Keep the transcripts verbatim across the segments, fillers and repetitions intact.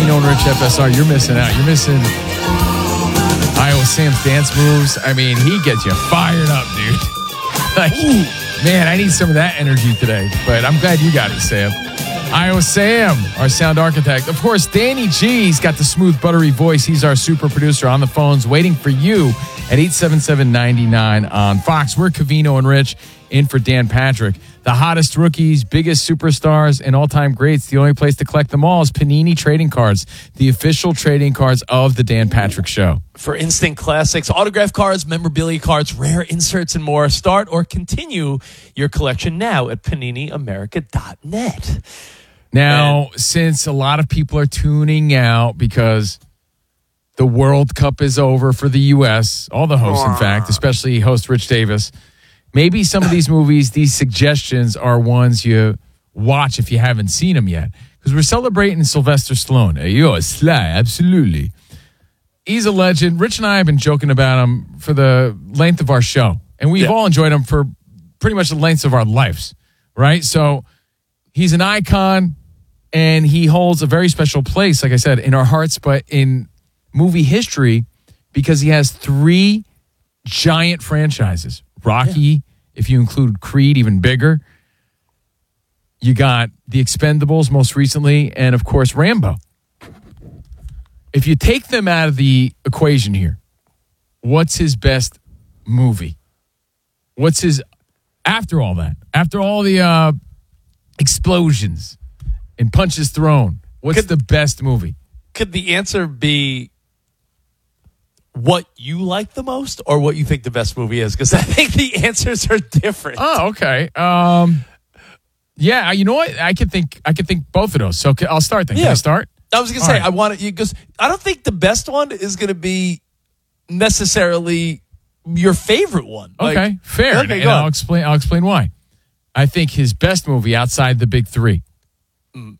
Covino and Rich F S R, you're missing out. You're missing Iowa Sam's dance moves. I mean, he gets you fired up, dude. Like, man, I need some of that energy today. But I'm glad you got it, Sam. Iowa Sam, our sound architect. Of course, Danny G's got the smooth, buttery voice. He's our super producer on the phones waiting for you at eight seven seven, nine nine on Fox. We're Covino and Rich in for Dan Patrick. The hottest rookies, biggest superstars, and all-time greats. The only place to collect them all is Panini Trading Cards, the official trading cards of the Dan Patrick Show. For instant classics, autograph cards, memorabilia cards, rare inserts, and more, start or continue your collection now at panini america dot net. Now, and- since a lot of people are tuning out because the World Cup is over for the U S, all the hosts, in fact, especially host Rich Davis, maybe some of these movies, these suggestions are ones you watch if you haven't seen them yet. Because we're celebrating Sylvester Stallone. Hey, yo, Sly, absolutely. He's a legend. Rich and I have been joking about him for the length of our show. And we've yeah. all enjoyed him for pretty much the length of our lives, right? So he's an icon, and he holds a very special place, like I said, in our hearts, but in movie history, because he has three giant franchises. Rocky, yeah. if you include Creed, even bigger. You got The Expendables most recently, and of course, Rambo. If you take them out of the equation here, what's his best movie? What's his, after all that, after all the uh, explosions and punches thrown, what's could, the best movie? Could the answer be what you like the most or what you think the best movie is? Because I think the answers are different. Oh, okay. Um, yeah, you know what? I could think I could think both of those. So I'll start then. Can yeah. I start? I was going to All say, right. I want you because I don't think the best one is going to be necessarily your favorite one. Okay, like, fair. Okay, and go I'll on. explain. I'll explain why. I think his best movie outside the big three Mm.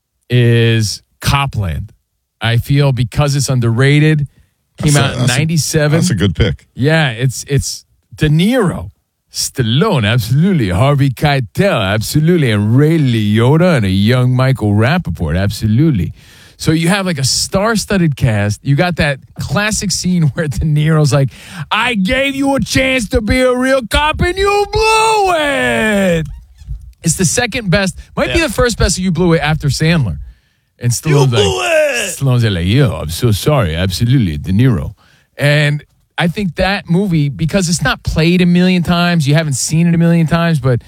is Copland. I feel because it's underrated. Came That's out a- in that's a- ninety-seven. That's a good pick. Yeah, it's it's De Niro, Stallone, absolutely, Harvey Keitel, absolutely, and Ray Liotta and a young Michael Rappaport, absolutely. So you have like a star-studded cast. You got that classic scene where De Niro's like, I gave you a chance to be a real cop and you blew it. It's the second best, might yeah. be the first best you blew it after Sandler. And Stallone's You blew like, it! Stallone's like, yo, I'm so sorry, absolutely, De Niro. And I think that movie, because it's not played a million times, you haven't seen it a million times, but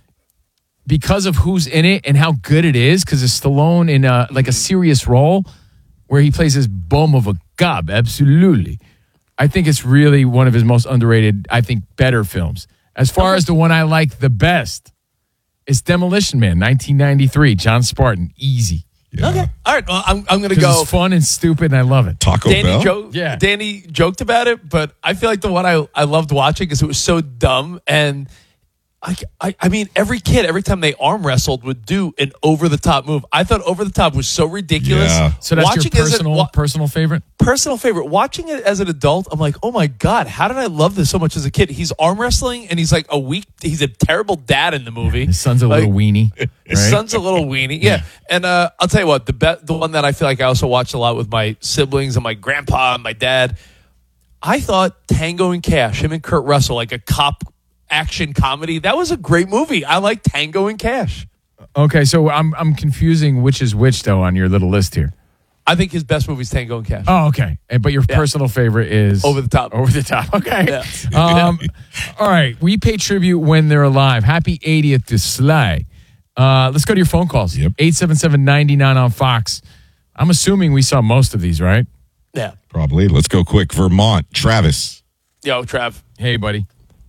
because of who's in it and how good it is, because it's Stallone in a, like a serious role where he plays this bum of a cop, absolutely. I think it's really one of his most underrated, I think, better films. As far as the one I like the best, it's Demolition Man, nineteen ninety-three, John Spartan, easy. Yeah. Okay. All right. Well, I'm, I'm going to Because go. it's fun and stupid, and I love it. Taco Danny, Bell? jo- Yeah. Danny joked about it, but I feel like the one I, I loved watching because it was so dumb. And I, I, I mean, every kid, every time they arm wrestled, would do an over-the-top move. I thought over-the-top was so ridiculous. Yeah. So that's Watching your as a- personal wa- personal favorite? personal favorite. Watching it as an adult, I'm like, oh my God, how did I love this so much as a kid? He's arm wrestling and he's like a weak, he's a terrible dad in the movie. His son's a Like, little weenie. His right? son's a little weenie. Yeah. And uh, I'll tell you what, the be- the one that I feel like I also watched a lot with my siblings and my grandpa and my dad, I thought Tango and Cash, him and Kurt Russell, like a cop action comedy, that was a great movie. I like Tango and Cash. Okay, so I'm I'm confusing which is which, though, on your little list here. I think his best movie is Tango and Cash. Oh, okay. And, but your Yeah. personal favorite is Over the Top. Over the Top. Okay. Yeah. Um, all right. We pay tribute when they're alive. Happy eightieth to Sly. Uh, let's go to your phone calls. Yep. eight seven seven, nine nine on Fox. I'm assuming we saw most of these, right? Yeah. Probably. Let's go quick. Vermont. Travis. Yo, Trav. Hey, buddy.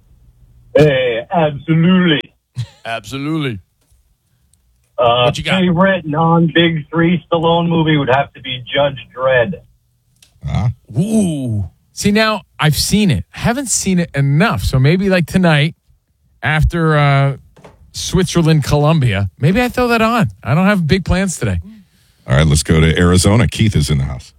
Hey, absolutely. Absolutely. Uh, What you got? Favorite non-Big Three Stallone movie would have to be Judge Dredd. Ah. Ooh. See, now I've seen it. Haven't seen it enough. So maybe like tonight after uh, Switzerland, Colombia, maybe I throw that on. I don't have big plans today. All right, let's go to Arizona. Keith is in the house.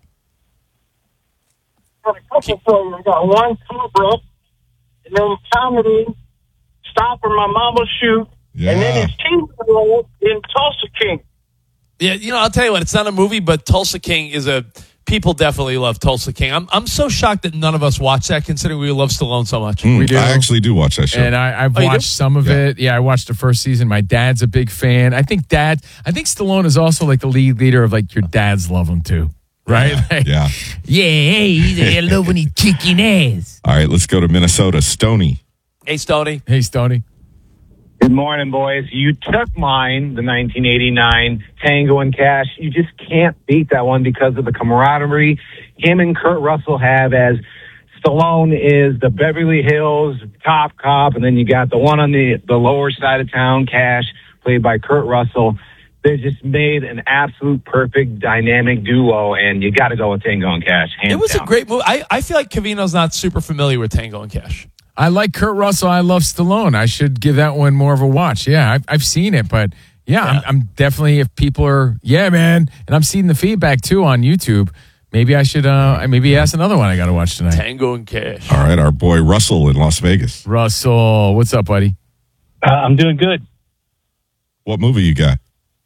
Got a couple for you. I got one Cobra, and then comedy, Stop or My Mama Shoot, Yeah. and then his team role in Tulsa King. Yeah, you know, I'll tell you what, it's not a movie, but Tulsa King is a people definitely love Tulsa King. I'm I'm so shocked that none of us watch that, considering we love Stallone so much. Mm, We do. I actually do watch that show. And I, I've Oh, you do? watched some of Yeah. it. Yeah, I watched the first season. My dad's a big fan. I think dad. I think Stallone is also like the lead leader of like your dads love him too, right? Like, yeah. yeah, I love when he's kicking ass. All right, let's go to Minnesota. Stoney. Hey, Stoney. Hey, Stoney. Good morning, boys. You took mine, the nineteen eighty-nine Tango and Cash. You just can't beat that one because of the camaraderie him and Kurt Russell have, as Stallone is the Beverly Hills top cop, and then you got the one on the, the lower side of town, Cash, played by Kurt Russell. They just made an absolute perfect dynamic duo, and you got to go with Tango and Cash. Hands It was down. a great movie. I, I feel like Covino's not super familiar with Tango and Cash. I like Kurt Russell. I love Stallone. I should give that one more of a watch. Yeah, I've, I've seen it, but yeah, I'm, I'm definitely, if people are, yeah, man, and I'm seeing the feedback too on YouTube, maybe I should, uh, maybe ask another one I got to watch tonight. Tango and Cash. All right, our boy Russell in Las Vegas. Russell, what's up, buddy? Uh, I'm doing good. What movie you got?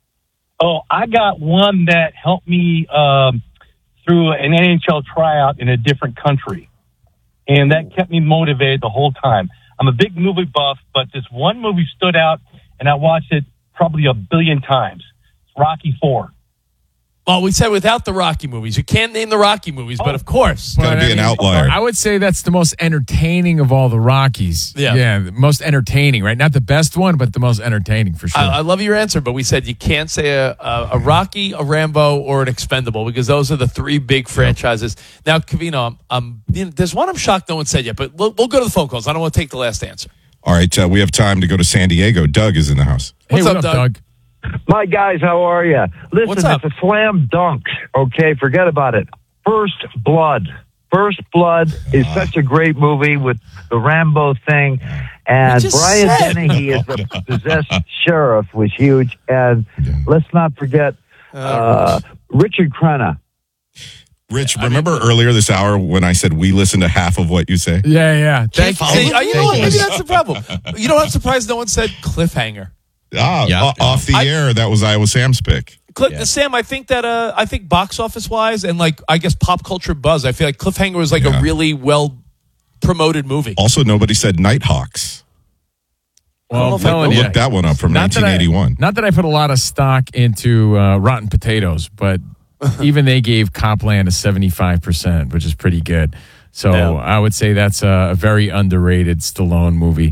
Oh, I got one that helped me um, through an N H L tryout in a different country. And that kept me motivated the whole time. I'm a big movie buff, but this one movie stood out, and I watched it probably a billion times. It's Rocky Four. Well, we said without the Rocky movies. You can't name the Rocky movies, but of course. Gotta But, be I an mean, outlier. I would say that's the most entertaining of all the Rockies. Yeah. Yeah, the most entertaining, right? Not the best one, but the most entertaining for sure. I, I love your answer, but we said you can't say a, a, a Rocky, a Rambo, or an Expendable because those are the three big franchises. Now, Covino, I'm, I'm, you know, there's one I'm shocked no one said yet, but we'll, we'll go to the phone calls. I don't want to take the last answer. All right, uh, we have time to go to San Diego. Doug is in the house. hey, What's what up, up, Doug? Doug? My guys, how are you? Listen, What's up? it's a slam dunk. Okay, forget about it. First Blood. First Blood is such a great movie with the Rambo thing. And just Brian said. Dennehy is the possessed sheriff was huge. And Yeah. let's not forget uh, Richard Crenna. Rich, remember earlier this hour when I said we listen to half of what you say? Yeah, yeah. Thank See, you. uh, you know what? Thank Maybe you. that's the problem. You know what? I'm surprised no one said cliffhanger. Ah, Yeah. o- off the I- air, that was Iowa Sam's pick. Cliff, Sam, I think that uh, I think box office wise and like I guess pop culture buzz, I feel like Cliffhanger was like Yeah. a really well promoted movie. Also, nobody said Nighthawks. Well, I'm if I telling I you. looked that one up from Not that I- nineteen eighty-one. Not that I put a lot of stock into uh, Rotten Potatoes, but even they gave Copland a seventy-five percent, which is pretty good. So Yeah. I would say that's a, a very underrated Stallone movie.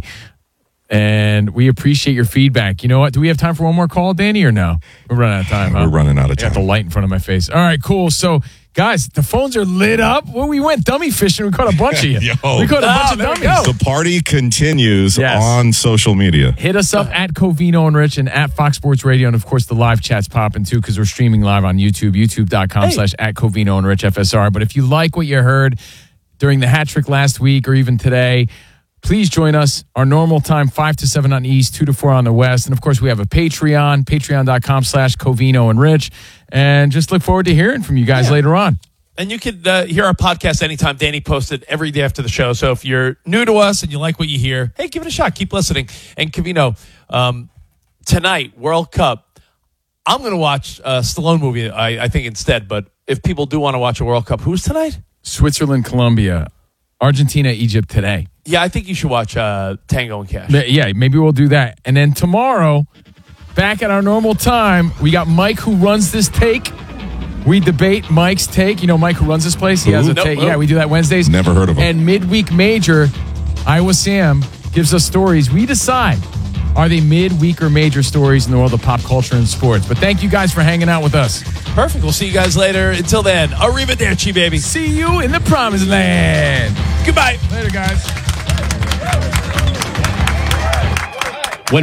And we appreciate your feedback. You know what? Do we have time for one more call, Danny, or no? We're running out of time, huh? We're running out of I got the time. light in front of my face. All right, cool. So, guys, the phones are lit up. Well, we went dummy fishing. We caught a bunch of you. Yo. We caught a Oh, bunch of there we dummies. go. The party continues Yes. on social media. Hit us up at Covino and Rich and at Fox Sports Radio. And of course, the live chat's popping too because we're streaming live on YouTube, youtube.com Hey. slash at Covino and Rich F S R. But if you like what you heard during the hat trick last week or even today, please join us. Our normal time, five to seven on the East, two to four on the West. And of course, we have a Patreon, patreon.com slash Covino and Rich. And just look forward to hearing from you guys Yeah. later on. And you can uh, hear our podcast anytime. Danny posted every day after the show. So if you're new to us and you like what you hear, hey, give it a shot. Keep listening. And Covino, um, tonight, World Cup, I'm going to watch a Stallone movie, I, I think, instead. But if people do want to watch a World Cup, who's tonight? Switzerland, Colombia, Argentina, Egypt today. Yeah, I think you should watch uh, Tango and Cash. Ma- Yeah, maybe we'll do that. And then tomorrow, back at our normal time, we got Mike who runs this take. We debate Mike's take. You know Mike who runs this place? He has a Nope, take. nope. Yeah, we do that Wednesdays. Never heard of him. And midweek major, Iowa Sam gives us stories. We decide, are they midweek or major stories in the world of pop culture and sports? But thank you guys for hanging out with us. Perfect. We'll see you guys later. Until then, arrivederci, baby. See you in the promised land. Goodbye. Later, guys.